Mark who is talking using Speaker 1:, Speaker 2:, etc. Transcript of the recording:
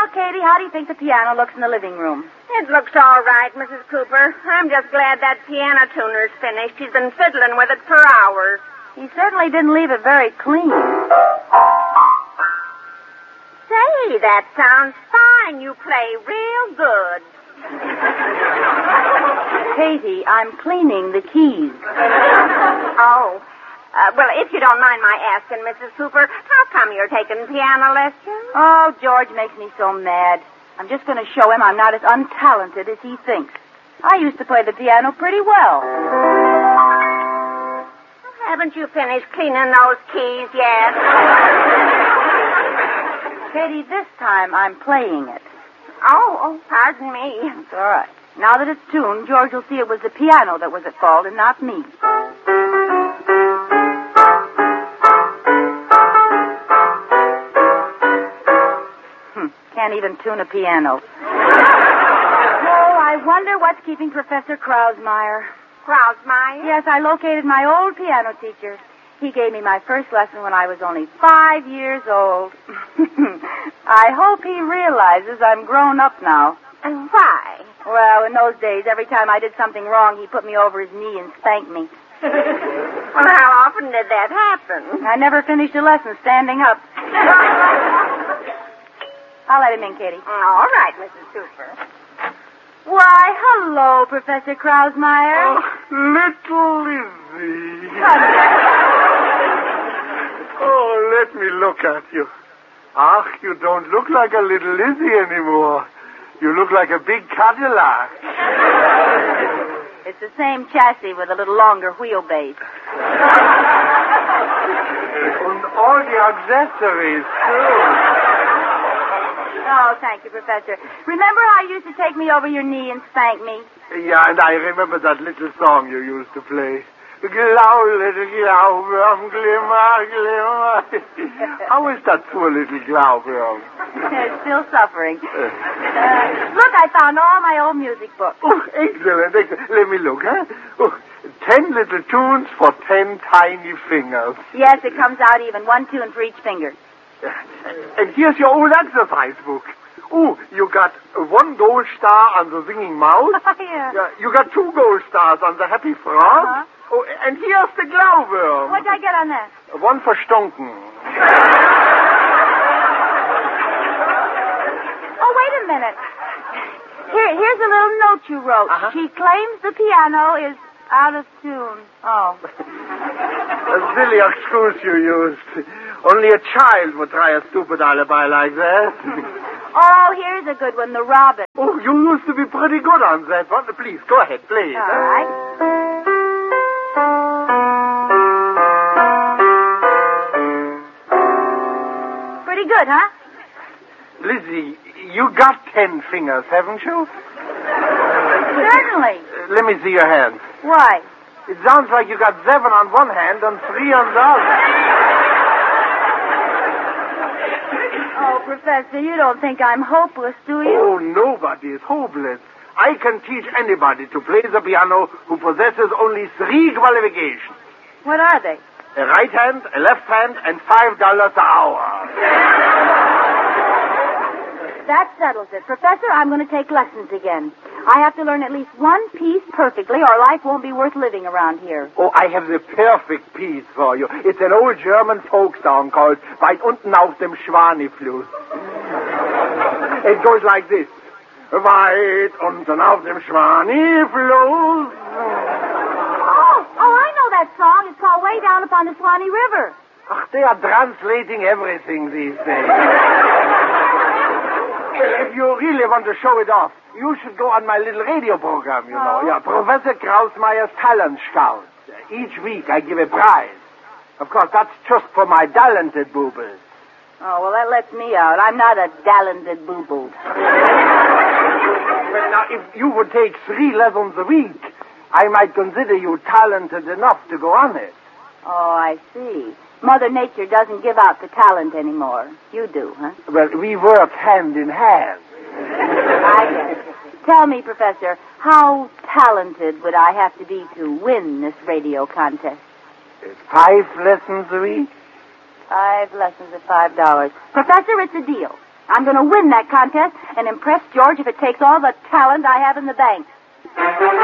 Speaker 1: Katie, how do you think the piano looks in the living room?
Speaker 2: It looks all right, Mrs. Cooper. I'm just glad that piano tuner's finished. He's been fiddling with it for hours.
Speaker 1: He certainly didn't leave it very clean.
Speaker 2: Say, that sounds fine. You play real good.
Speaker 1: Katie, I'm cleaning the keys.
Speaker 2: Oh. Well, if you don't mind my asking, Mrs. Cooper, how come you're taking piano lessons?
Speaker 1: Oh, George makes me so mad. I'm just going to show him I'm not as untalented as he thinks. I used to play the piano pretty well.
Speaker 2: Haven't you finished cleaning those keys yet?
Speaker 1: Katie, this time I'm playing it.
Speaker 2: Oh, pardon me.
Speaker 1: It's all right. Now that it's tuned, George will see it was the piano that was at fault and not me. Can't even tune a piano. Oh, I wonder what's keeping Professor Krausmeyer.
Speaker 2: Krausmeyer?
Speaker 1: Yes, I located my old piano teacher. He gave me my first lesson when I was only 5 years old. I hope he realizes I'm grown up now.
Speaker 2: And why?
Speaker 1: Well, in those days, every time I did something wrong, he put me over his knee and spanked me.
Speaker 2: Well, how often did that happen?
Speaker 1: I never finished a lesson standing up. I'll let him in, Katie.
Speaker 2: All right, Mrs. Cooper.
Speaker 1: Why, hello, Professor Krausmeyer.
Speaker 3: Oh, little Lizzie. Oh, let me look at you. Ach, you don't look like a little Lizzie anymore. You look like a big Cadillac.
Speaker 1: It's the same chassis with a little longer wheelbase.
Speaker 3: And all the accessories, too.
Speaker 1: Oh, thank you, Professor. Remember how you used to take me over your knee and spank me?
Speaker 3: Yeah, and I remember that little song you used to play. Glauberm, glimmer, glimmer. How is that poor little Glauberm?
Speaker 1: It's still suffering. Look, I found all my old music books.
Speaker 3: Oh, excellent, excellent. Let me look, huh? Oh, 10 little tunes for 10 tiny fingers.
Speaker 1: Yes, it comes out even. 1 tune for each finger.
Speaker 3: And here's your old exercise book. Oh, you got 1 gold star on the singing mouse.
Speaker 1: Yeah.
Speaker 3: You got 2 gold stars on the happy frog.
Speaker 1: Uh-huh.
Speaker 3: Oh, and here's the Glauberm.
Speaker 1: What'd I get on that?
Speaker 3: 1 for Stunken.
Speaker 1: Oh, wait a minute. Here's a little note you wrote.
Speaker 3: Uh-huh.
Speaker 1: She claims the piano is out of tune. Oh.
Speaker 3: A silly excuse you used. Only a child would try a stupid alibi like that.
Speaker 1: Oh, here's a good one, the robin.
Speaker 3: Oh, you used to be pretty good on that one. Please, go ahead, play it.
Speaker 1: All right. Pretty good, huh?
Speaker 3: Lizzie, you got 10 fingers, haven't you?
Speaker 1: Certainly.
Speaker 3: Let me see your hands.
Speaker 1: Why?
Speaker 3: It sounds like you got 7 on one hand and 3 on the other.
Speaker 1: Oh, Professor, you don't think I'm hopeless, do you?
Speaker 3: Oh, nobody is hopeless. I can teach anybody to play the piano who possesses only 3 qualifications.
Speaker 1: What are they?
Speaker 3: A right hand, a left hand, and $5 an hour.
Speaker 1: That settles it. Professor, I'm going to take lessons again. I have to learn at least 1 piece perfectly, or life won't be worth living around here.
Speaker 3: Oh, I have the perfect piece for you. It's an old German folk song called Weit unten auf dem Schwanifluss. It goes like this. Weit unten auf dem Schwanifluss.
Speaker 1: Oh, I know that song. It's called Way Down Upon the Swanee River.
Speaker 3: Ach, they are translating everything these days. If you really want to show it off, you should go on my little radio program, you know. Yeah, Professor Krausmeyer's Talent Scout. Each week I give a prize. Of course, that's just for my talented boobles.
Speaker 1: Oh, well, that lets me out. I'm not a talented boo-boo.
Speaker 3: Well, now, if you would take 3 lessons a week, I might consider you talented enough to go on it.
Speaker 1: Oh, I see. Mother Nature doesn't give out the talent anymore. You do, huh?
Speaker 3: Well, we work hand in hand.
Speaker 1: I get it. Tell me, Professor, how talented would I have to be to win this radio contest?
Speaker 3: 5 lessons a week?
Speaker 1: 5 lessons at $5. Professor, it's a deal. I'm going to win that contest and impress George if it takes all the talent I have in the bank.